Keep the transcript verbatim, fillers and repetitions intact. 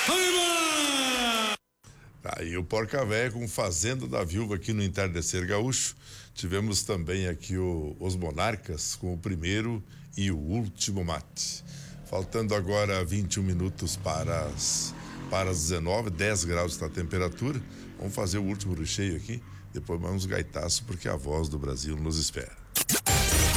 Tá aí o Porca Véia com Fazenda da Viúva aqui no Entardecer Gaúcho. Tivemos também aqui o, os Monarcas com o primeiro e o último mate. Faltando agora vinte e um minutos para as, para as dezenove, dez graus está a temperatura. Vamos fazer o último recheio aqui, depois vamos gaitaço porque a Voz do Brasil nos espera.